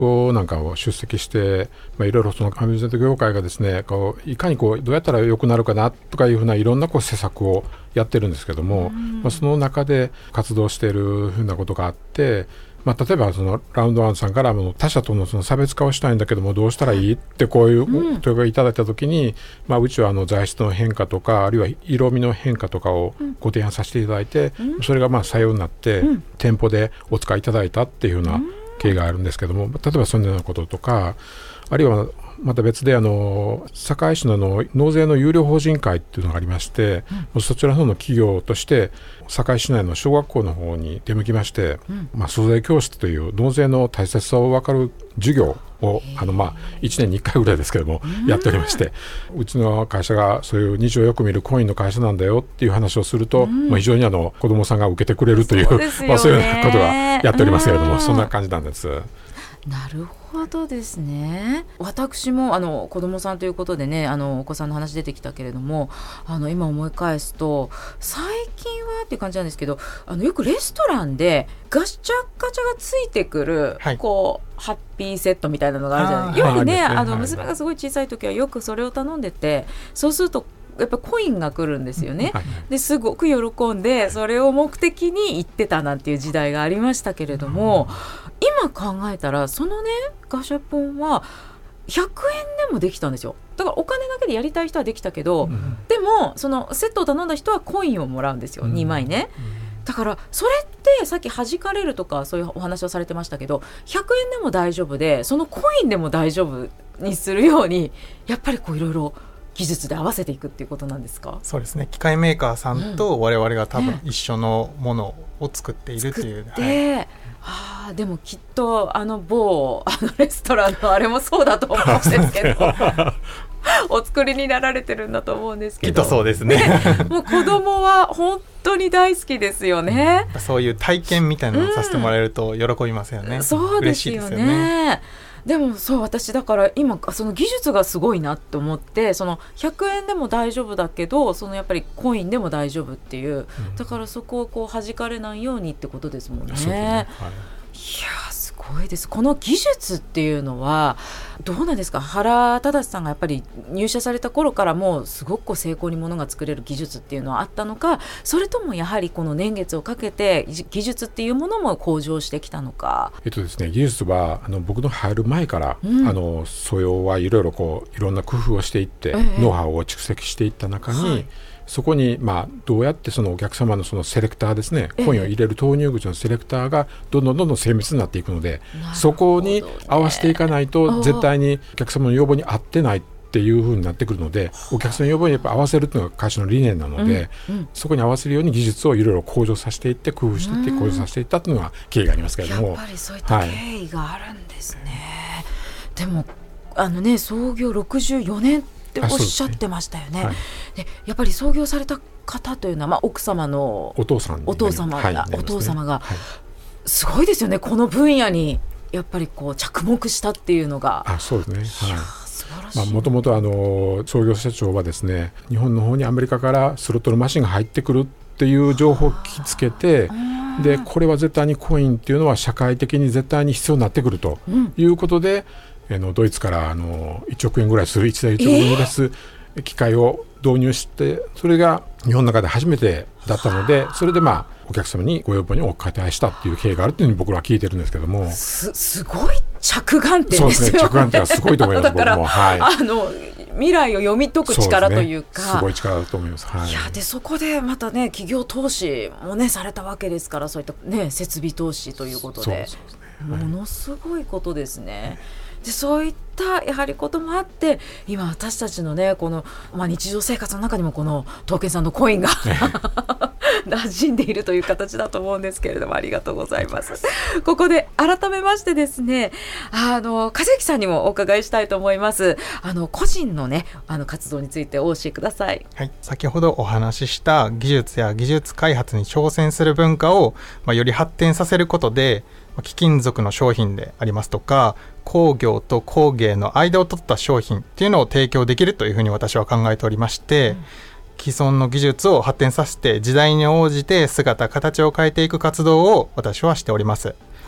なんかを出席して、いろいろそのアミューズメント業界がですねいかにどうやったら良くなるかなとかいうふうないろんな施策をやってるんですけども、その中で活動しているふうなことがあって、例えばそのラウンドワンさんから他者とのその差別化をしたいんだけどもどうしたらいいってこういう問いがいただいたときに、うちは材質の変化とかあるいは色味の変化とかをご提案させていただいて、それが採用になって、店舗でお使いいただいたっていうような経緯があるんですけども、例えばそのようなこととか、あるいはまた別で堺市の納税の有料法人会っていうのがありまして、そちらの方の企業として堺市内の小学校の方に出向きまして、租税教室という納税の大切さを分かる授業を1年に1回ぐらいですけども、やっておりまして、うちの会社がそういう日常よく見るコインの会社なんだよっていう話をすると、非常に子どもさんが受けてくれるという、そういうようなことがやっておりますけれども、そんな感じなんです。 なるほどですね。私も子どもさんということでね、お子さんの話出てきたけれども、今思い返すと最近はっていう感じなんですけど、よくレストランでガチャガチャがついてくる、ハッピーセットみたいなのがあるじゃないですか。よくね、娘がすごい小さい時はよくそれを頼んでて、そうするとやっぱコインが来るんですよね。ですごく喜んでそれを目的に行ってたなんていう時代がありましたけれども、今考えたらそのねガシャポンは100円でもできたんですよ。だからお金だけでやりたい人はできたけど、でもそのセットを頼んだ人はコインをもらうんですよ、2枚ね。だからそれってさっき弾かれるとかそういうお話をされてましたけど、100円でも大丈夫でそのコインでも大丈夫にするように、やっぱりいろいろ技術で合わせていくっていうことなんですか？ そうですね、機械メーカーさんと我々が多分一緒のものを作っているっていう、 でもきっと某レストランのあれもそうだと思うんですけどお作りになられてるんだと思うんですけど、 きっとそうですねもう子供は本当に大好きですよね。 そういう体験みたいなのをさせてもらえると喜びますよね。 そうですよね。嬉しいですよね。でも私だから今その技術がすごいなと思って、その100円でも大丈夫だけどそのやっぱりコインでも大丈夫っていう、だからそこを弾かれないようにってことですもんね。いやすごいです。この技術っていうのはどうなんですか？原忠さんがやっぱり入社された頃からもうすごく精巧にものが作れる技術っていうのはあったのか、それともやはりこの年月をかけて技術っていうものも向上してきたのか？ ですね、技術は僕の入る前から、素養はいろいろいろんな工夫をしていって、ノウハウを蓄積していった中に、そこにどうやってそのお客様のそのセレクターですね、コインを入れる投入口のセレクターがどんどん精密になっていくので、そこに合わせていかないと絶対にお客様の要望に合ってないっていう風になってくるので、お客様の要望にやっぱ合わせるっていうのが会社の理念なので、そこに合わせるように技術をいろいろ向上させていって、工夫していって向上させていったっていうのが経緯がありますけれども、 やっぱりそういった経緯があるんですね。でも創業64年っておっしゃってましたよね。でやっぱり創業された方というのは、奥様のお父様がすごいですよね。この分野にやっぱり着目したっていうのが。 そうですね。もともと創業社長はですね、日本の方にアメリカからスロットのマシンが入ってくるっていう情報を聞きつけて、でこれは絶対にコインっていうのは社会的に絶対に必要になってくるということで、ドイツから1億円ぐらいする1台1億円ぐらいする機械を導入して、それが日本の中で初めてだったので、それでお客様にご要望にお答えしたっていう経緯があるっていうふうに僕らは聞いてるんですけども、 すごい着眼点ですよね。 そうですね、着眼点はすごいと思います。僕も、 未来を読み解く力というか、 すごい力だと思います。 でそこでまたね、企業投資もねされたわけですから、そういったね設備投資ということで、ものすごいことですね。でそういったやはりこともあって、今私たちのねこの、日常生活の中にもこの東建さんのコインが馴染んでいるという形だと思うんですけれども、ありがとうございます。ここで改めましてですね、和之さんにもお伺いしたいと思います。個人のね活動についてお教えください。 先ほどお話しした技術や技術開発に挑戦する文化を、より発展させることで、貴金属の商品でありますとか、工業と工芸の間を取った商品っていうのを提供できるというふうに私は考えておりまして、既存の技術を発展させて時代に応じて姿形を変えていく活動を私はしております。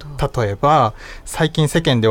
ど。 例えば最近世間で